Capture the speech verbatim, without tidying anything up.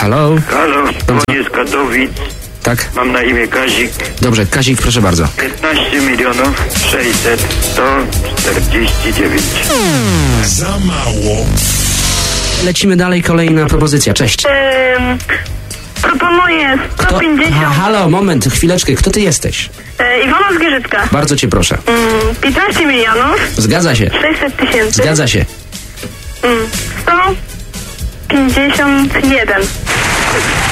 Halo? Halo, dzwonię z Katowic. Tak? Mam na imię Kazik. Dobrze, Kazik, proszę bardzo. piętnaście milionów sześćset sto czterdzieści dziewięć. Za mało. Lecimy dalej, kolejna propozycja. Cześć. Ym, proponuję sto Kto? pięćdziesiąt. Ha, halo, moment, chwileczkę. Kto ty jesteś? E, Iwona z Gierzycka. Bardzo cię proszę. Ym, piętnaście milionów Zgadza się. sześćset tysięcy. Zgadza się. Ym, sto pięćdziesiąt jeden.